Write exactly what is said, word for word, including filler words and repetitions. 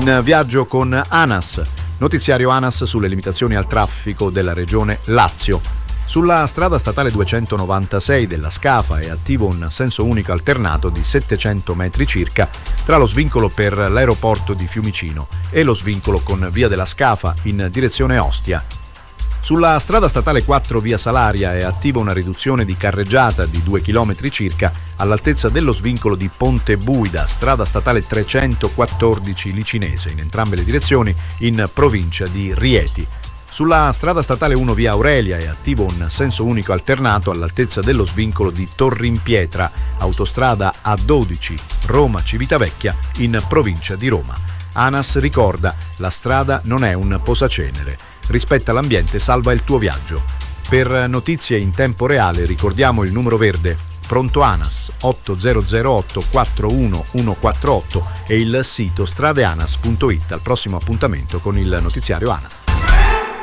In viaggio con ANAS, notiziario ANAS sulle limitazioni al traffico della regione Lazio. Sulla strada statale duecentonovantasei della Scafa è attivo un senso unico alternato di settecento metri circa tra lo svincolo per l'aeroporto di Fiumicino e lo svincolo con via della Scafa in direzione Ostia. Sulla strada statale quattro via Salaria è attiva una riduzione di carreggiata di due chilometri circa all'altezza dello svincolo di Ponte Buida, strada statale trecentoquattordici Licinese, in entrambe le direzioni in provincia di Rieti. Sulla strada statale uno via Aurelia è attivo un senso unico alternato all'altezza dello svincolo di Torrimpietra, autostrada A dodici Roma-Civitavecchia in provincia di Roma. ANAS ricorda: la strada non è un posacenere. Rispetta l'ambiente, salva il tuo viaggio. Per notizie in tempo reale ricordiamo il numero verde Pronto ANAS otto zero zero otto quattro uno uno quattro otto e il sito stradeanas punto it. Al prossimo appuntamento con il notiziario ANAS.